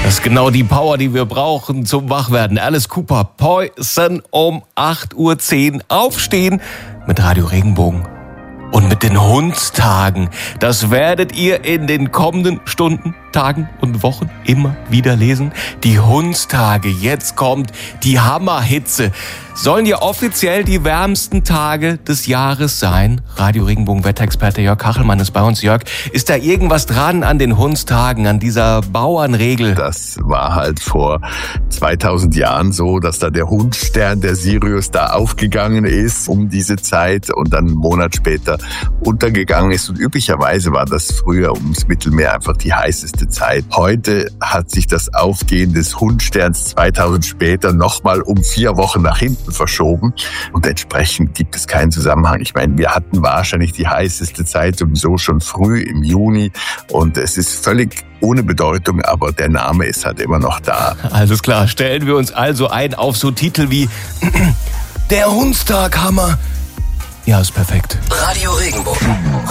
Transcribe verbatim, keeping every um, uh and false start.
Das ist genau die Power, die wir brauchen zum Wachwerden. Alice Cooper, Poison um acht Uhr zehn. Aufstehen mit Radio Regenbogen. Und mit den Hundstagen, das werdet ihr in den kommenden Stunden, Tagen und Wochen immer wieder lesen. Die Hundstage, jetzt kommt die Hammerhitze. Sollen ja offiziell die wärmsten Tage des Jahres sein. Radio Regenbogen Wetterexperte Jörg Kachelmann ist bei uns. Jörg, ist da irgendwas dran an den Hundstagen, an dieser Bauernregel? Das war halt vor zweitausend Jahren so, dass da der Hundstern, der Sirius, da aufgegangen ist um diese Zeit und dann einen Monat später untergegangen ist. Und üblicherweise war das früher ums Mittelmeer einfach die heißeste Zeit. Heute hat sich das Aufgehen des Hundsterns zweitausend später nochmal um vier Wochen nach hinten verschoben und entsprechend gibt es keinen Zusammenhang. Ich meine, wir hatten wahrscheinlich die heißeste Zeit sowieso schon früh im Juni und es ist völlig ohne Bedeutung, aber der Name ist halt immer noch da. Alles klar, stellen wir uns also ein auf so Titel wie Der Hundstag-Hammer. Ja, ist perfekt. Radio Regenbogen.